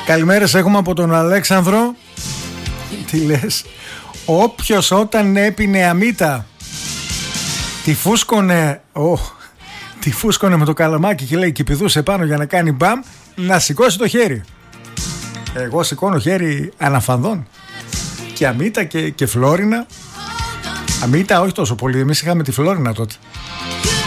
Καλημέρες έχουμε από τον Αλέξανδρο. Τι λες? Όποιος όταν έπινε αμύτα τη φούσκωνε με το καλαμάκι και λέει και πηδούσε πάνω για να κάνει μπαμ, να σηκώσει το χέρι. Εγώ σηκώνω χέρι αναφανδόν. Και αμύτα και Φλόρινα. Αμύτα όχι τόσο πολύ, εμείς είχαμε τη Φλόρινα τότε.